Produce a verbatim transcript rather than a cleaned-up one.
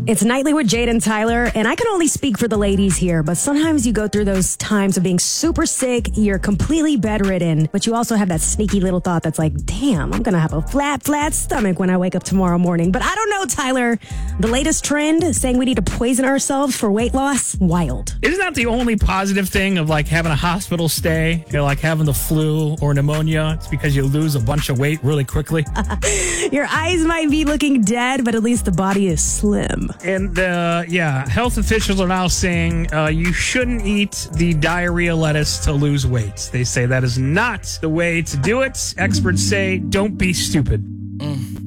It's Nightly with Jade and Tyler, and I can only speak for the ladies here, but sometimes you go through those times of being super sick, you're completely bedridden, but you also have that sneaky little thought that's like, damn, I'm going to have a flat, flat stomach when I wake up tomorrow morning. But I don't know, Tyler. The latest trend saying we need to poison ourselves for weight loss, wild. Isn't that the only positive thing of like having a hospital stay, you know, like having the flu or pneumonia? It's because you lose a bunch of weight really quickly. Your eyes might be looking dead, but at least the body is slim. And, uh, yeah, health officials are now saying uh, you shouldn't eat the diarrhea lettuce to lose weight. They say that is not the way to do it. Experts say don't be stupid. Mm.